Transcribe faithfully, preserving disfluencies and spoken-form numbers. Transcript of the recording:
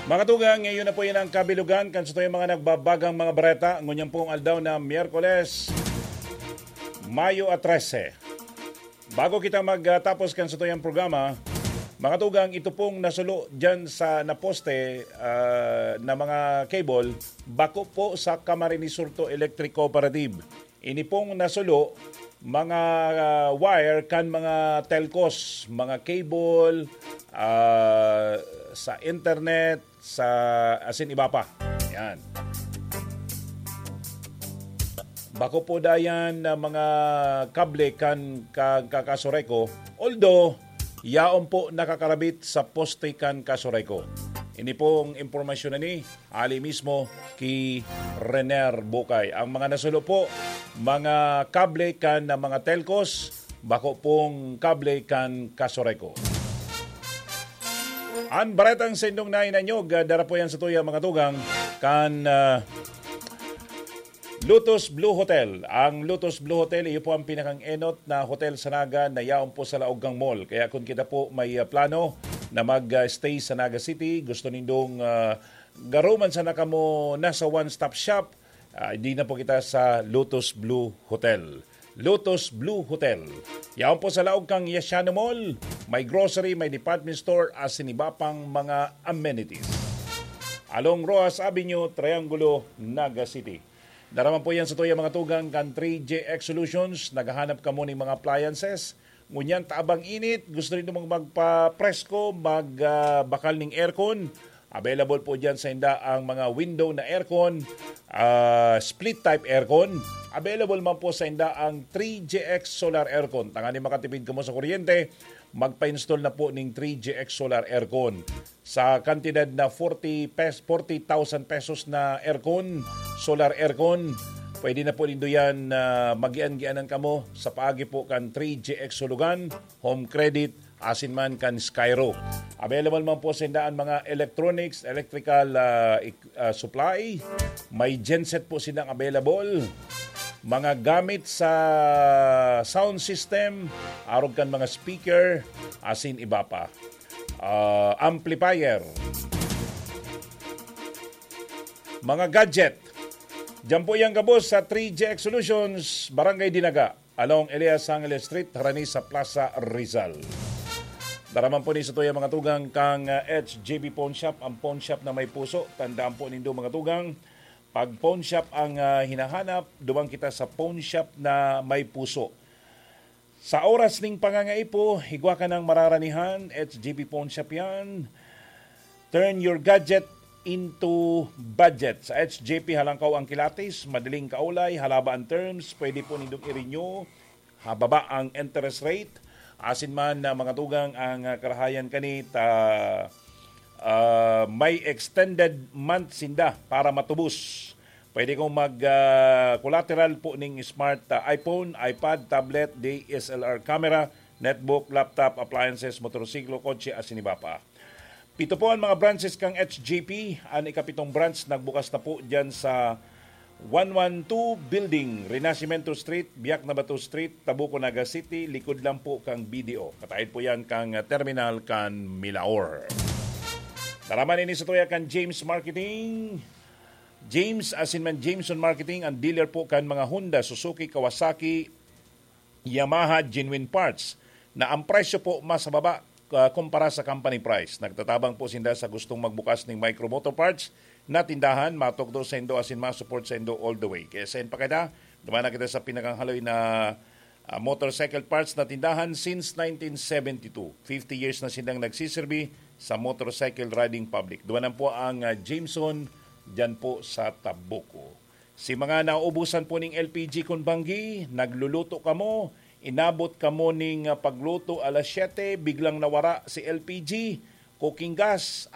Mga tugang, ngayon na po yun ang kabilugan. Kanso yung mga nagbabagang mga bareta. Ngunyan pong aldaw na Miyerkules, Mayo at trese. Bago kita magtapos kanso yung programa, mga tugang, ito pong nasulo dyan sa naposte uh, na mga cable, bako po sa Camarines Surto Electric Cooperative. Ini pong nasulo, mga uh, wire kan mga telcos, mga cable, uh, sa internet, sa asin iba pa. Yan. Bako po dayan na mga kable kan kakasureko, although yaon po nakakarabit sa poste kan kasureko. Ini pong impormasyon na ni ali mismo ki Renner Bukay. Ang mga nasulo po, mga kable kan na mga telcos, bako pong kable kan kasureko. Ang baretang sendong na inanyog, dara po yan sa tuya mga tugang, kan uh, Lotus Blue Hotel. Ang Lotus Blue Hotel, iyo po ang pinakang enot na hotel sa Naga na yaon po sa Laogang Mall. Kaya kung kita po may uh, plano na mag-stay sa Naga City, gusto nindong uh, garuman sa nakamo nasa one-stop shop, uh, hindi na po kita sa Lotus Blue Hotel. Lotus Blue Hotel. Yaon po sa Laogang Yasiano Mall. May grocery, may department store, asin iba pang mga amenities. Along Rojas Avenue, Triangulo, Naga City. Daraman po yan sa tuya mga tugang kan three J X Solutions. Naghahanap ka mo ng mga appliances. Ngunyan taabang init. Gusto rin mong magpa-presko, magbakal uh, ng aircon. Available po dyan sa inda ang mga window na aircon, uh, split type aircon. Available man po sa inda ang three J X solar aircon. Tangani makatipid ka mo sa kuryente, magpa-install na po ng three J X solar aircon. Sa kantidad na forty thousand pesos na aircon, solar aircon, pwede na po nindo yan uh, magian-gianan ka mo sa paagi po kan three J X Sulugan, Home Credit, asin man kan Skyro. Available man po sa indaan mga electronics, electrical uh, uh, supply. May genset po silang available. Mga gamit sa sound system, arog kan mga speaker, asin iba pa. Uh, amplifier. Mga gadget. Diyan po yung gabos sa three J X Solutions, Barangay Dinaga, along Elias Angeles Street, Harani sa Plaza Rizal. Daraman po ni sa tuya mga tugang kang uh, H J B Pawn Shop, ang pawn shop na may puso. Tandaan po nindo mga tugang, pag pawn shop ang uh, hinahanap, dumang kita sa pawn shop na may puso. Sa oras ning pangangaipo, higwa ka ng mararanihan, H J B Pawn Shop yan. Turn your gadget into budget. Sa H J P halangkaw ang kilatis, madaling kaulay, halaba ang terms, pwede po nindong i-renew, hababa ang interest rate. Asin man na mga tugang ang uh, karahayan kanit uh, uh, may extended month sinda para matubos. Pwede kong mag-collateral uh, po ng smart uh, iPhone, iPad, tablet, D S L R camera, netbook, laptop, appliances, motorsiklo, kotse, asin iba pa. Pito po ang mga branches kang H J P. Ang ikapitong branch nagbukas na po dyan sa one twelve Building, Renacimiento Street, Biak na Bato Street, Tabuco, Naga City. Likod lang po kang B D O. Katahid po yan kang terminal kan Milaor. Taraman ini sa tuya kan James Marketing. James, asin man Jameson Marketing, ang dealer po kan mga Honda, Suzuki, Kawasaki, Yamaha, Genuine Parts, na ang presyo po mas baba uh, kumpara sa company price. Nagtatabang po sinda sa gustong magbukas ng micro motor parts na tindahan, matokdo sa indo, asin ma-support sa indo all the way. Kaya sa pa kita, dumana kita sa pinakahaloy na uh, motorcycle parts na tindahan since nineteen seventy-two. fifty years na silang nagsiserbi sa motorcycle riding public. Dumanan po ang uh, Jameson dyan po sa Tabuco. Si mga nauubusan po ng L P G Kunbangi, nagluluto ka mo, inabot ka mo ng uh, pagluto alas siyete, biglang nawara si L P G, cooking gas,